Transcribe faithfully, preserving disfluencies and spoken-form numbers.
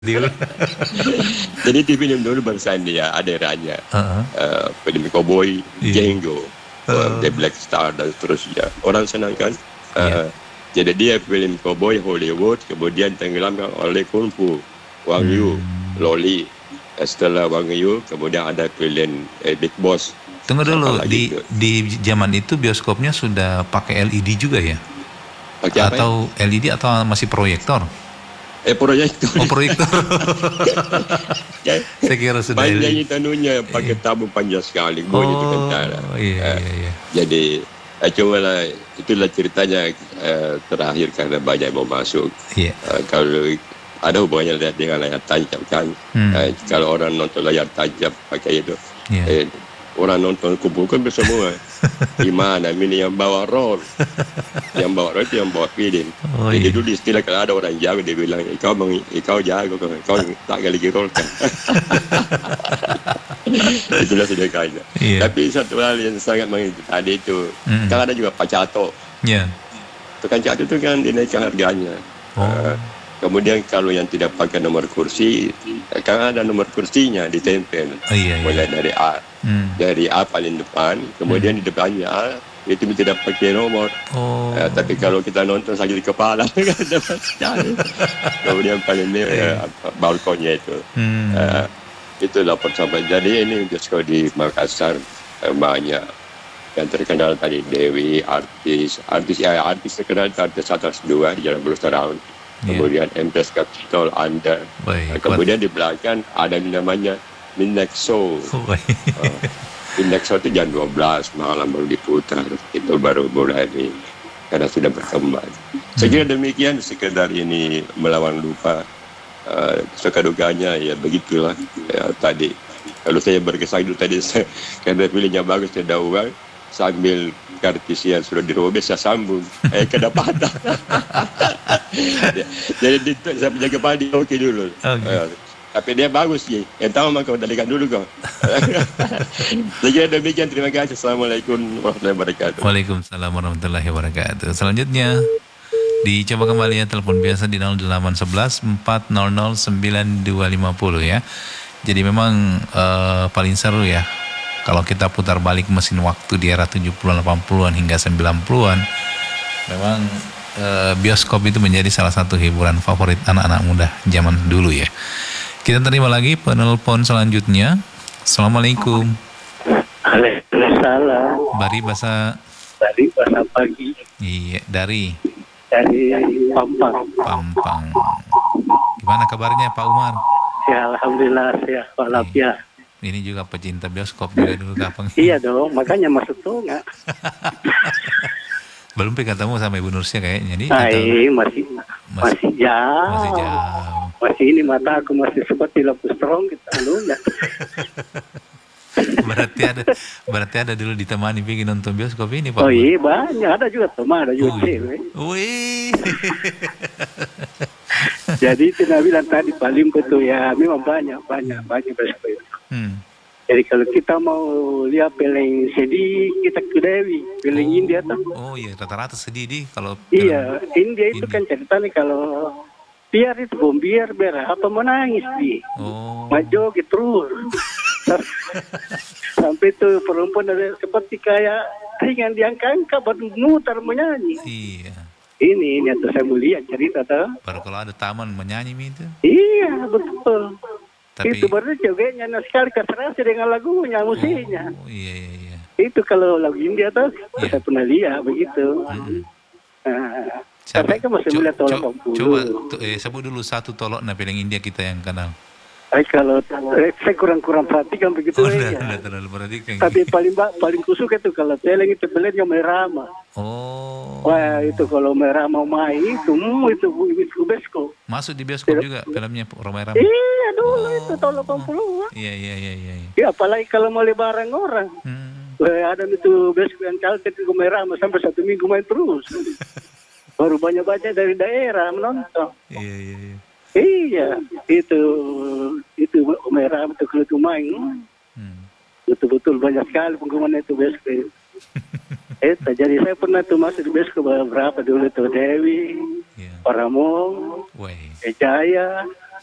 Jadi di film dulu barusan dia ada eranya, Uh-huh. uh, film Cowboy, Iya. Django, uh, Uh. The Black Star dan seterusnya. Orang senang kan? Uh, Iya. Jadi dia film Cowboy Hollywood, kemudian tenggelamkan oleh Kung Fu, Wang Yu, Hmm. Loli. Setelah Wang Yu, kemudian ada film eh, Big Boss. Tunggu dulu, Apa di lagi tu? di zaman itu bioskopnya sudah pakai L E D juga ya? Pakai apa ya? Atau L E D atau masih proyektor? Eh proyektor. Oh, proyektor. Ya, Saya kira sudah L E D. panjang itanunya pakai tabung panjang sekali, bunyi itu Oh, kentara. iya, Eh, iya, iya. Jadi eh, cuma lah itulah ceritanya eh, terakhir karena banyak mau masuk. Iya. Eh, kalau ada hubungannya dengan layar tancap kan. Hmm. Eh, kalau orang nonton layar tancap pakai itu, Iya. eh, orang nonton kumpulkan bersama. Gimana ini yang bawa roll, yang bawa roll itu yang bawa film. Oh, Jadi iya. dulu istilah kalau ada orang jago dia bilang, kau meng, kau jago, kau, kau tak lagi roll kan. Itulah sudah kaya. Iya. Tapi satu hal yang sangat mengingat tadi itu, Mm. kan ada juga Pak Cato. Iya. Tukang Cato itu kan dinaikkan harganya. Oh. Uh, kemudian kalau yang tidak pakai nomor kursi, eh, kan ada nomor kursinya ditempel. Oh, iya, iya. Mulai dari A, Hmm. dari A paling depan, kemudian di depannya A, itu tidak pakai nomor. Oh. Uh, tapi kalau kita nonton sakit kepala, kan dapat sekali. Kemudian paling ni uh, balkonnya itu. Hmm. Uh, itulah persamaan. Jadi ini bioskop di Makassar uh, banyak yang terkenal tadi Dewi, artis, artis ya artis terkenal artis atas dua di Jalan Blue Surround. Yeah. Kemudian Empress Capitol Under. Baik. Uh, kemudian di belakang ada namanya Midnight Show. Oh, baik. Uh, Midnight Show itu jam dua belas malam baru diputar. Itu baru mulai ini karena sudah berkembang. Saya kira demikian, sekedar ini melawan lupa. Uh, suka duganya ya begitulah ya, tadi kalau saya berkesan dulu tadi saya, karena pilihnya bagus tidak uang sambil kartisian sudah dirobek saya sambung eh kena patah. Jadi di, saya punya kepala di oke dulu. Okay. Uh, tapi dia bagus sih yang tahu mah kau dalikan dulu kau. Saya kira demikian, terima kasih. Assalamualaikum warahmatullahi wabarakatuh. Waalaikumsalam warahmatullahi wabarakatuh. Selanjutnya dicoba kembali ya telepon biasa di nol delapan satu satu empat nol nol sembilan dua lima nol ya. Jadi memang uh, paling seru ya kalau kita putar balik mesin waktu di era tujuh puluhan, delapan puluhan hingga sembilan puluhan. Memang uh, bioskop itu menjadi salah satu hiburan favorit anak-anak muda zaman dulu ya. Kita terima lagi penelpon selanjutnya. Assalamualaikum. Waalaikumsalam. Bari bahasa Dari bahasa pagi iya dari dari Pampang. Pampang. Gimana kabarnya Pak Umar? Ya alhamdulillah sehat walafiat. Ini juga pecinta bioskop juga dulu kapan? Iya dong, makanya masuk tuh nggak. Belum pernah ketemu sama Ibu Nursia kayaknya. Jadi Nah, atau iya, masih masih jauh. masih jauh. Masih ini mata aku masih seperti lampu strong kita anunya. Berarti ada berarti ada dulu ditemani pergi nonton bioskop ini Pak. Oh Umar. iya banyak, ada juga teman, ada juga Oh, iya. cewek. Wih. Jadi itu Nabi bilang tadi paling betul ya, memang banyak banyak banyak bioskop itu. Hmm. Jadi kalau kita mau lihat film sedih, kita ke Dewi, film Oh, India tuh. Oh iya, rata-rata sedih di kalau Iya, film India itu India. kan ceritanya kalau biar itu bom biar biar apa menangis di Oh. maju gitu terus. Sampai itu perempuan ada seperti kayak ringan diangkat baru mutar menyanyi. Iya. Ini ini atau saya melihat cerita tuh. Baru kalau ada taman menyanyi itu. Iya betul. Tapi Itu baru jogetnya nah sekali keserasi dengan lagunya musiknya. Oh, iya iya iya. Itu kalau lagu India tuh Iya. saya pernah lihat begitu. Mm-mm. Nah, Siapa? saya kan masih Co- melihat tahun co- delapan puluh. Coba tu- eh, sebut dulu satu tolok nah film India kita yang kenal. Eh, kalau eh, saya kurang-kurang perhatikan begitu Oh, ya. udah, udah terlalu perhatikan. Tapi paling ba- paling kusuk itu kalau teleng itu belinya merama. Oh. Wah itu kalau merama main itu hmm, itu itu besko. Masuk di bioskop juga filmnya Romai Rama. Iya dulu itu tahun delapan puluh. Iya iya iya iya. iya. Ya apalagi kalau mau lebaran orang. Hmm. Wah, ada itu besko yang calket itu merama sampai satu minggu main terus. Baru banyak-banyak dari daerah menonton. Iya iya iya. Iya, itu itu merah itu kalau itu main, Hmm. betul-betul banyak sekali penggemar itu bioskop. Eh, jadi saya pernah tuh masuk di bioskop berapa dulu tuh Dewi, Iya. Paramount, Woi. Ejaya,